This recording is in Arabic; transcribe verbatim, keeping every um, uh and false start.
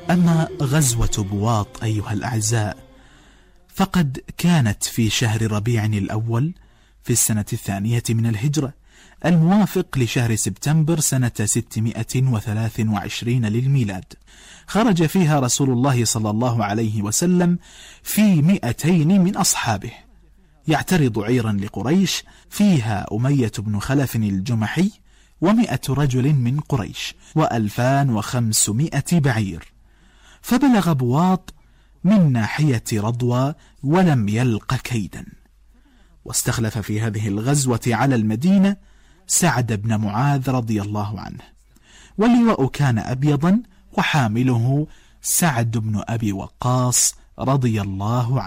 أما غزوة بواط أيها الأعزاء فقد كانت في شهر ربيع الأول في السنة الثانية من الهجرة، الموافق لشهر سبتمبر سنة ستمائة وثلاث وعشرين للميلاد. خرج فيها رسول الله صلى الله عليه وسلم في مئتين من أصحابه، يعترض عيرا لقريش فيها أمية بن خلف الجمحي ومئة رجل من قريش وألفان وخمسمائة بعير. فبلغ بواط من ناحية رضوى ولم يلق كيدا، واستخلف في هذه الغزوة على المدينة سعد بن معاذ رضي الله عنه، واللواء كان أبيضا وحامله سعد بن أبي وقاص رضي الله عنه.